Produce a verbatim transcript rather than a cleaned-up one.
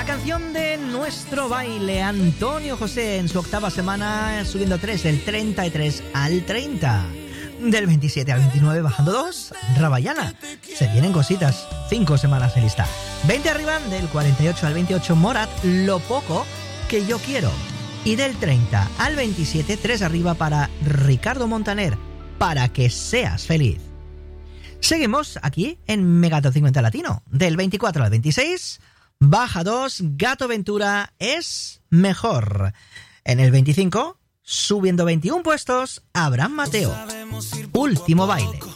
canción de nuestro baile, Antonio José en su octava semana, subiendo tres, del treinta y tres al treinta. Del veintisiete al veintinueve, bajando dos, Rabayana. Se vienen cositas, cinco semanas en lista. veinte arriba, del cuarenta y ocho al veintiocho, Morat, Lo poco que yo quiero. Y del treinta al veintisiete, tres arriba para Ricardo Montaner, Para que seas feliz. Seguimos aquí en Megatop cincuenta Latino. Del veinticuatro al veintiséis, baja dos, Gato Ventura, Es mejor. En el veinticinco, subiendo veintiún puestos, Abraham Mateo, Último baile.